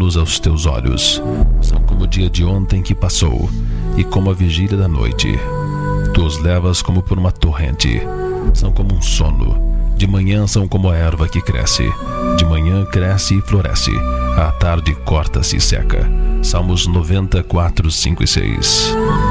luz aos teus olhos. São como o dia de ontem que passou, e como a vigília da noite. Tu os levas como por uma torrente. São como um sono. De manhã são como a erva que cresce. De manhã cresce e floresce. À tarde corta-se e seca. Salmos 94, 5 e 6.